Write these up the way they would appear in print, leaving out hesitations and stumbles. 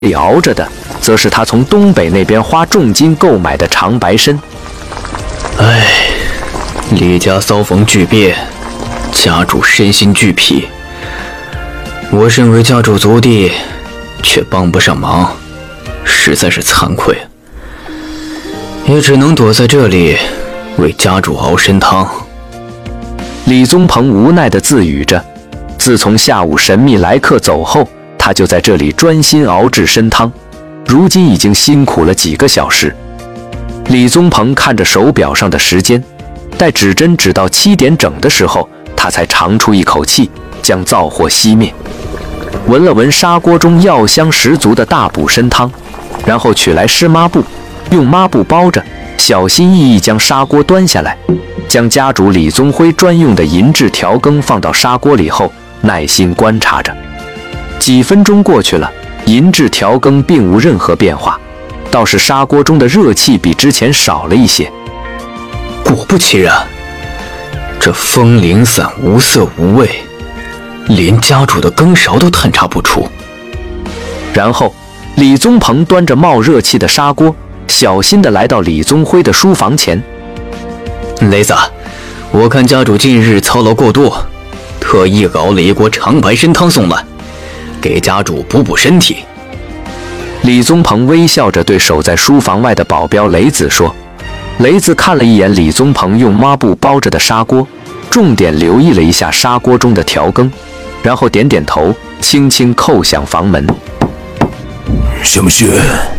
里熬着的，则是他从东北那边花重金购买的长白参。 唉，李家遭逢巨变，家主身心俱疲。我身为家主族弟，却帮不上忙，实在是惭愧，也只能躲在这里为家主熬参汤。 李宗鹏无奈地自语着，自从下午神秘来客走后，他就在这里专心熬制参汤，如今已经辛苦了几个小时。李宗鹏看着手表上的时间，待指针指到7点整的时候，他才长出一口气，将灶火熄灭，闻了闻砂锅中药香十足的大补参汤，然后取来湿抹布，用抹布包着，小心翼翼将砂锅端下来，将家主李宗辉专用的银质调羹放到砂锅里后，耐心观察着。几分钟过去了，银质调羹并无任何变化，倒是砂锅中的热气比之前少了一些。 果不其然，这风铃散，无色无味，连家主的羹勺都探查不出。 然后李宗鹏端着冒热气的砂锅，小心地来到李宗辉的书房前。 雷子，我看家主近日操劳过度，特意熬了一锅长白参汤送来，给家主补补身体。 李宗鹏微笑着对守在书房外的保镖雷子说。雷子看了一眼李宗鹏用抹布包着的砂锅，重点留意了一下砂锅中的调羹，然后点点头，轻轻叩响房门。 什么事？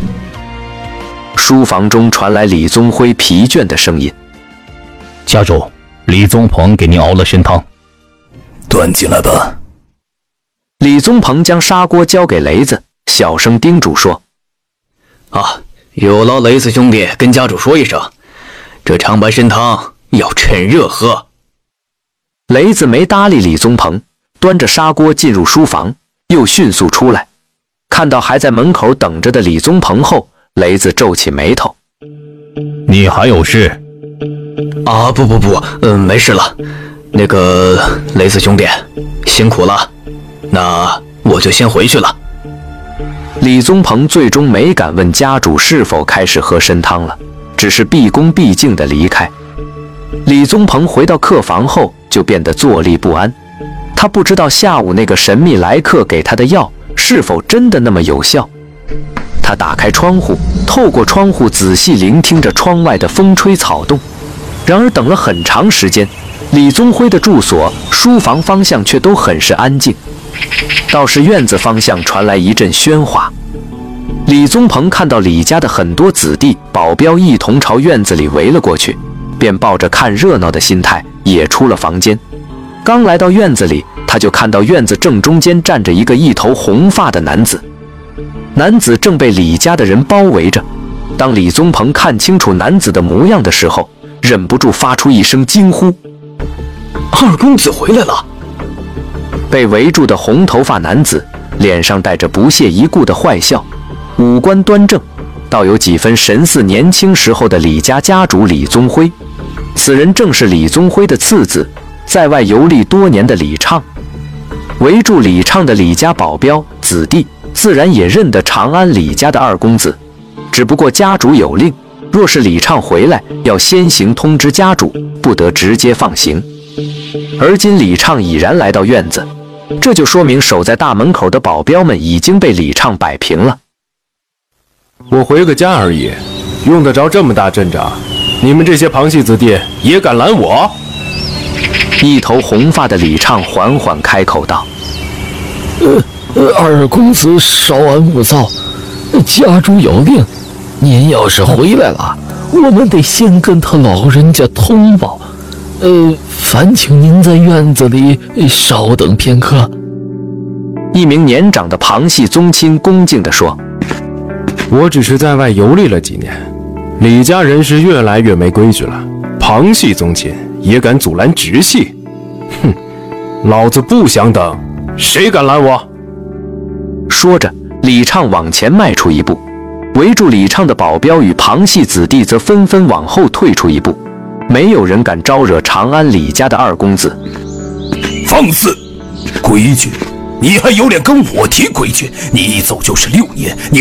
书房中传来李宗辉疲倦的声音。 家主，李宗鹏给您熬了参汤。 端进来吧。 李宗鹏将砂锅交给雷子，小声叮嘱说： 有劳雷子兄弟跟家主说一声，这长白参汤要趁热喝。 雷子没搭理李宗鹏，端着砂锅进入书房，又迅速出来，看到还在门口等着的李宗鹏后，雷子皱起眉头。 你还有事？ 不，没事了。那个雷子兄弟辛苦了，那我就先回去了。 李宗鹏最终没敢问家主是否开始喝参汤了，只是毕恭毕敬地离开。李宗鹏回到客房后就变得坐立不安，他不知道下午那个神秘来客给他的药是否真的那么有效。他打开窗户，透过窗户仔细聆听着窗外的风吹草动。然而等了很长时间，李宗辉的住所、书房方向却都很是安静，倒是院子方向传来一阵喧哗。李宗鹏看到李家的很多子弟、保镖一同朝院子里围了过去，便抱着看热闹的心态也出了房间。刚来到院子里，他就看到院子正中间站着一个一头红发的男子，男子正被李家的人包围着。当李宗鹏看清楚男子的模样的时候，忍不住发出一声惊呼： 二公子回来了！ 被围住的红头发男子脸上带着不屑一顾的坏笑，五官端正，倒有几分神似年轻时候的李家家主李宗辉。此人正是李宗辉的次子，在外游历多年的李畅。围住李畅的李家保镖子弟自然也认得长安李家的二公子，只不过家主有令，若是李畅回来，要先行通知家主，不得直接放行。而今李畅已然来到院子，这就说明守在大门口的保镖们已经被李畅摆平了。 我回个家而已，用得着这么大阵仗？你们这些旁系子弟也敢拦我？ 一头红发的李畅缓缓开口道： 二公子稍安勿躁，家主有令，您要是回来了，我们得先跟他老人家通报。烦请您在院子里稍等片刻。 一名年长的旁系宗亲恭敬地说： 我只是在外游历了几年，李家人是越来越没规矩了，旁系宗亲也敢阻拦直系？哼，老子不想等，谁敢拦我？ 说着，李畅往前迈出一步，围住李畅的保镖与旁系子弟则纷纷往后退出一步，没有人敢招惹长安李家的二公子。 放肆！规矩你还有脸跟我提规矩？你一走就是6年，你